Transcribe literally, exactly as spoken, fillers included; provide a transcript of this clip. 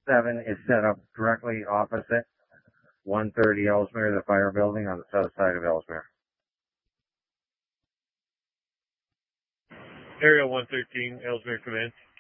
seven is set up directly opposite one thirty Ellesmere, the fire building on the south side of Ellesmere. Area one thirteen, Ellesmere Command.